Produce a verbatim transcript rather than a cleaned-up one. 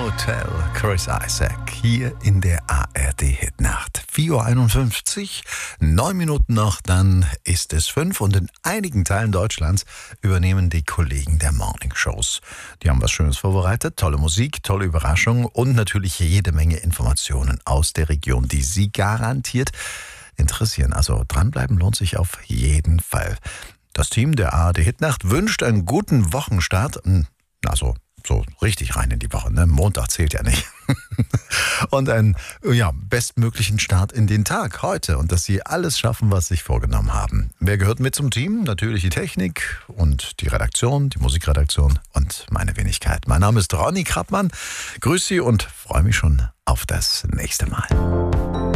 Hotel, Chris Isaak, hier in der A R D-Hitnacht. vier Uhr einundfünfzig, neun Minuten noch, dann ist es fünf und in einigen Teilen Deutschlands übernehmen die Kollegen der Morning-Shows. Die haben was Schönes vorbereitet, tolle Musik, tolle Überraschungen und natürlich jede Menge Informationen aus der Region, die Sie garantiert interessieren. Also dranbleiben lohnt sich auf jeden Fall. Das Team der A R D-Hitnacht wünscht einen guten Wochenstart, also so richtig rein in die Woche, ne? Montag zählt ja nicht. Und einen ja, bestmöglichen Start in den Tag heute und dass Sie alles schaffen, was Sie sich vorgenommen haben. Wer gehört mit zum Team? Natürlich die Technik und die Redaktion, die Musikredaktion und meine Wenigkeit. Mein Name ist Ronny Krappmann. Grüß Sie und freue mich schon auf das nächste Mal.